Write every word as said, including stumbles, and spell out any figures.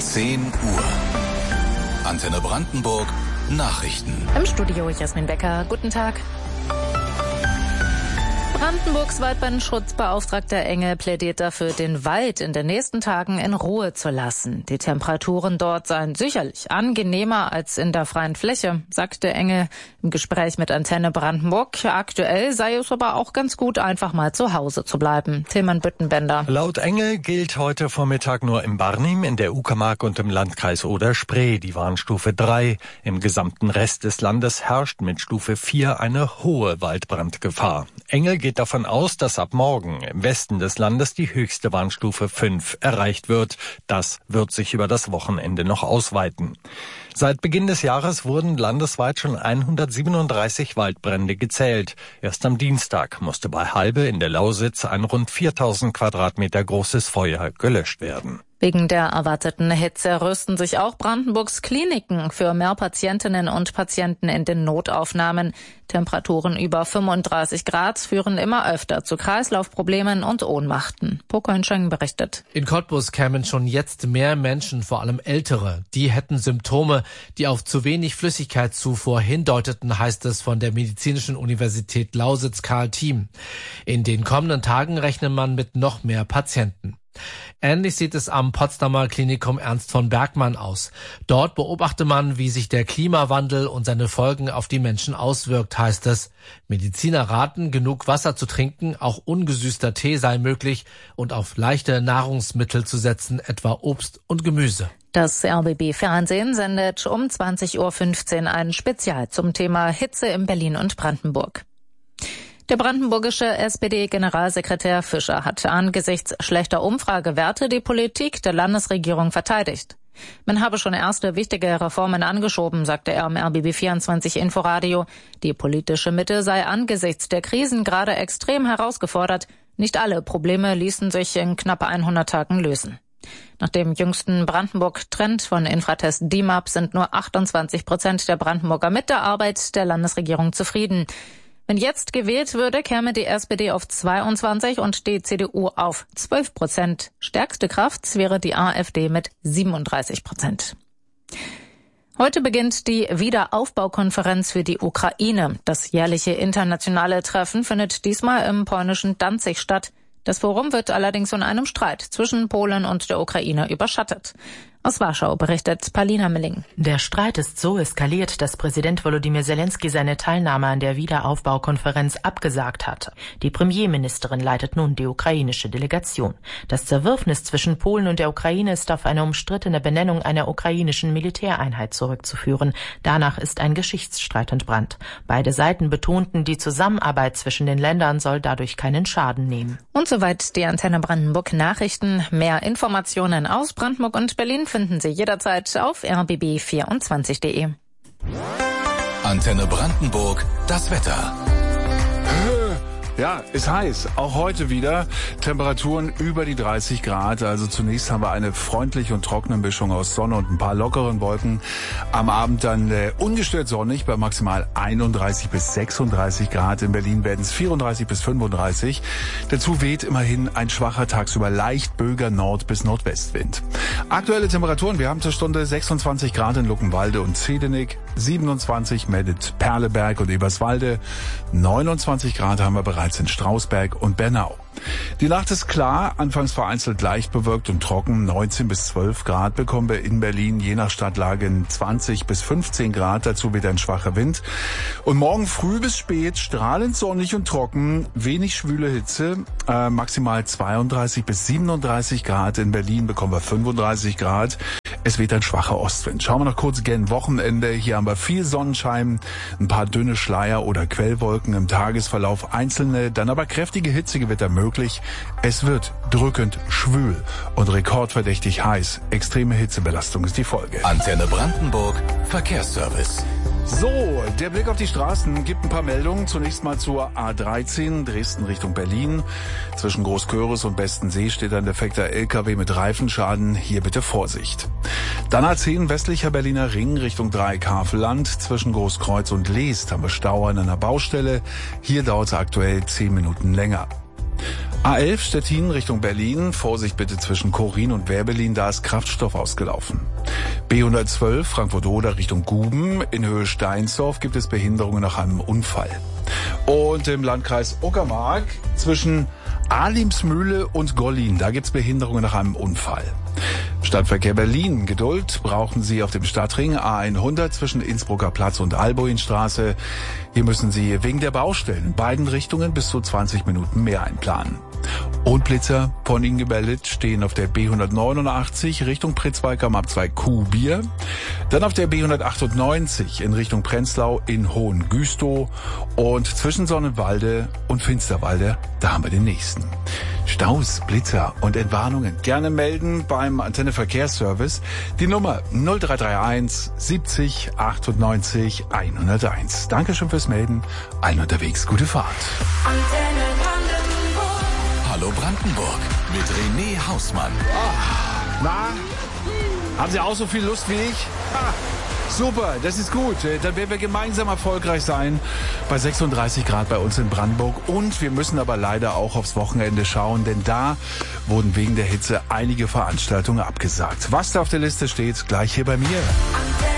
zehn Uhr. Antenne Brandenburg Nachrichten. Im Studio Jasmin Becker. Guten Tag. Brandenburgs Waldbrandschutzbeauftragter Engel plädiert dafür, den Wald in den nächsten Tagen in Ruhe zu lassen. Die Temperaturen dort seien sicherlich angenehmer als in der freien Fläche, sagte Engel im Gespräch mit Antenne Brandenburg. Aktuell sei es aber auch ganz gut, einfach mal zu Hause zu bleiben. Tilman Büttenbender. Laut Engel gilt heute Vormittag nur in Barnim, in der Uckermark und im Landkreis Oder-Spree die Warnstufe drei. Im gesamten Rest des Landes herrscht mit Stufe vier eine hohe Waldbrandgefahr. Engel geht davon aus, dass ab morgen im Westen des Landes die höchste Warnstufe fünf erreicht wird. Das wird sich über das Wochenende noch ausweiten. Seit Beginn des Jahres wurden landesweit schon hundertsiebenunddreißig Waldbrände gezählt. Erst am Dienstag musste bei Halbe in der Lausitz ein rund viertausend Quadratmeter großes Feuer gelöscht werden. Wegen der erwarteten Hitze rüsten sich auch Brandenburgs Kliniken für mehr Patientinnen und Patienten in den Notaufnahmen. Temperaturen über fünfunddreißig Grad führen immer öfter zu Kreislaufproblemen und Ohnmachten. Pokolnscheng berichtet. In Cottbus kämen schon jetzt mehr Menschen, vor allem Ältere. Die hätten Symptome, die auf zu wenig Flüssigkeitszufuhr hindeuteten, heißt es von der Medizinischen Universität Lausitz Karl Thiem. In den kommenden Tagen rechnet man mit noch mehr Patienten. Ähnlich sieht es am Potsdamer Klinikum Ernst von Bergmann aus. Dort beobachte man, wie sich der Klimawandel und seine Folgen auf die Menschen auswirkt, heißt es. Mediziner raten, genug Wasser zu trinken, auch ungesüßter Tee sei möglich und auf leichte Nahrungsmittel zu setzen, etwa Obst und Gemüse. Das R B B-Fernsehen sendet um zwanzig Uhr fünfzehn ein Spezial zum Thema Hitze in Berlin und Brandenburg. Der brandenburgische S P D-Generalsekretär Fischer hat angesichts schlechter Umfragewerte die Politik der Landesregierung verteidigt. Man habe schon erste wichtige Reformen angeschoben, sagte er im R B B vierundzwanzig Inforadio. Die politische Mitte sei angesichts der Krisen gerade extrem herausgefordert. Nicht alle Probleme ließen sich in knapp hundert Tagen lösen. Nach dem jüngsten Brandenburg-Trend von Infratest D I M A P sind nur achtundzwanzig Prozent der Brandenburger mit der Arbeit der Landesregierung zufrieden. Wenn jetzt gewählt würde, käme die S P D auf zweiundzwanzig und die C D U auf zwölf Prozent. Stärkste Kraft wäre die AfD mit siebenunddreißig Prozent. Heute beginnt die Wiederaufbaukonferenz für die Ukraine. Das jährliche internationale Treffen findet diesmal im polnischen Danzig statt. Das Forum wird allerdings von einem Streit zwischen Polen und der Ukraine überschattet. Aus Warschau berichtet Palina Milling. Der Streit ist so eskaliert, dass Präsident Volodymyr Zelensky seine Teilnahme an der Wiederaufbaukonferenz abgesagt hat. Die Premierministerin leitet nun die ukrainische Delegation. Das Zerwürfnis zwischen Polen und der Ukraine ist auf eine umstrittene Benennung einer ukrainischen Militäreinheit zurückzuführen. Danach ist ein Geschichtsstreit entbrannt. Beide Seiten betonten, die Zusammenarbeit zwischen den Ländern soll dadurch keinen Schaden nehmen. Und soweit die Antenne Brandenburg Nachrichten. Mehr Informationen aus Brandenburg und Berlin finden Sie jederzeit auf r b b vierundzwanzig punkt de. Antenne Brandenburg, das Wetter. Ja, ist heiß. Auch heute wieder Temperaturen über die dreißig Grad. Also zunächst haben wir eine freundliche und trockene Mischung aus Sonne und ein paar lockeren Wolken. Am Abend dann äh, ungestört sonnig bei maximal einunddreißig bis sechsunddreißig Grad. In Berlin werden es vierunddreißig bis fünfunddreißig. Dazu weht immerhin ein schwacher, tagsüber leicht böiger Nord- bis Nordwestwind. Aktuelle Temperaturen, wir haben zur Stunde sechsundzwanzig Grad in Luckenwalde und Zedenik, siebenundzwanzig meldet Perleberg und Eberswalde, neunundzwanzig Grad haben wir bereits in Strausberg und Bernau. Die Nacht ist klar, anfangs vereinzelt leicht bewölkt und trocken. neunzehn bis zwölf Grad bekommen wir in Berlin, je nach Stadtlage zwanzig bis fünfzehn Grad, dazu wieder ein schwacher Wind. Und morgen früh bis spät strahlend sonnig und trocken, wenig schwüle Hitze, äh, maximal zweiunddreißig bis siebenunddreißig Grad. In Berlin bekommen wir fünfunddreißig Grad. Es weht ein schwacher Ostwind. Schauen wir noch kurz gen Wochenende. Hier haben wir viel Sonnenschein, ein paar dünne Schleier oder Quellwolken im Tagesverlauf, einzelne, dann aber kräftige Hitzegewitter möglich. Es wird drückend schwül und rekordverdächtig heiß. Extreme Hitzebelastung ist die Folge. Antenne Brandenburg, Verkehrsservice. So, der Blick auf die Straßen gibt ein paar Meldungen. Zunächst mal zur A dreizehn, Dresden Richtung Berlin. Zwischen Großköris und Bestensee steht ein defekter L K W mit Reifenschaden. Hier bitte Vorsicht. Dann A zehn, westlicher Berliner Ring Richtung Dreieck-Havelland. Zwischen Großkreuz und Leest haben wir Stau an einer Baustelle. Hier dauert es aktuell zehn Minuten länger. A elf Stettin Richtung Berlin. Vorsicht bitte zwischen Chorin und Werbelin, da ist Kraftstoff ausgelaufen. B hundertzwölf Frankfurt-Oder Richtung Guben. In Höhe Steinsdorf gibt es Behinderungen nach einem Unfall. Und im Landkreis Uckermark zwischen Alimsmühle und Gollin, da gibt's Behinderungen nach einem Unfall. Stadtverkehr Berlin. Geduld brauchen Sie auf dem Stadtring A hundert zwischen Innsbrucker Platz und Alboinstraße. Hier müssen Sie wegen der Baustellen in beiden Richtungen bis zu zwanzig Minuten mehr einplanen. Und Blitzer von Ihnen gemeldet stehen auf der B hundertneunundachtzig Richtung Pritzwalk am Abzweig Kuhbier. Dann auf der B hundertachtundneunzig in Richtung Prenzlau in Hohengüstow. Und zwischen Sonnenwalde und Finsterwalde, da haben wir den nächsten. Staus, Blitzer und Entwarnungen gerne melden beim Antenne Verkehrsservice. Die Nummer null drei drei eins siebzig achtundneunzig hunderteins. Dankeschön fürs Melden. Allen unterwegs gute Fahrt. Antenne Brandenburg. Hallo Brandenburg mit René Hausmann. Ah, na, haben Sie auch so viel Lust wie ich? Ah, super, das ist gut. Dann werden wir gemeinsam erfolgreich sein bei sechsunddreißig Grad bei uns in Brandenburg. Und wir müssen aber leider auch aufs Wochenende schauen, denn da wurden wegen der Hitze einige Veranstaltungen abgesagt. Was da auf der Liste steht, gleich hier bei mir.